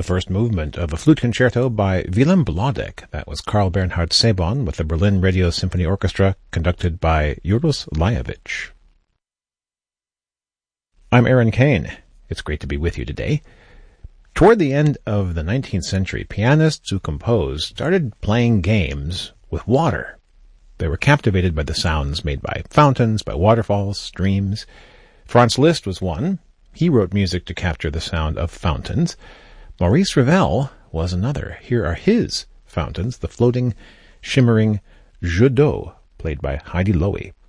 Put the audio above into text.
the first movement of a flute concerto by Willem Blodek. That was Carl Bernhard Sebon with the Berlin Radio Symphony Orchestra, conducted by Juros Lajovic. I'm Aaron Kane. It's great to be with you today. Toward the end of the 19th century, pianists who composed started playing games with water. They were captivated by the sounds made by fountains, by waterfalls, streams. Franz Liszt was one. He wrote music to capture the sound of fountains. Maurice Ravel was another. Here are his fountains, the floating, shimmering jeu d'eau, played by Heidi Loewy.